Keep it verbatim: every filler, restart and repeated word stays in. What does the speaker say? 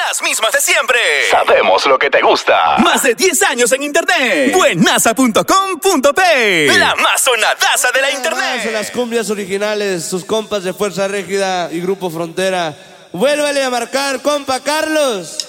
Las mismas de siempre. Sabemos lo que te gusta. Más de diez años en internet. Buenaza punto com punto pe. La más sonadaza de la internet. Son las cumbias originales, sus compas de Fuerza Régida y Grupo Frontera. Vuélvale a marcar, compa Carlos.